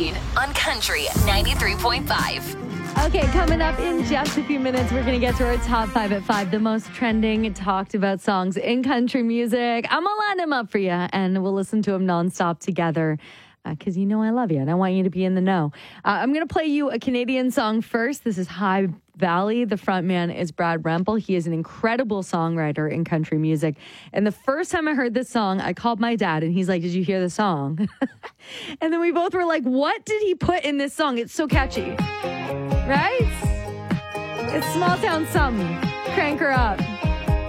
Christine on Country 93.5. Okay, coming up in just a few minutes, we're going to get to our top 5 at 5, the most trending, talked about songs in country music. I'm going to line them up for you, and we'll listen to them nonstop together because you know I love you, and I want you to be in the know. I'm going to play you a Canadian song first. This is High Valley. The frontman is Brad Rempel. He is an incredible songwriter in country music. And the first time I heard this song, I called my dad, and he's like, did you hear the song? And then we both were like, what did he put in this song? It's so catchy. Right? It's Small Town Something. Crank her up.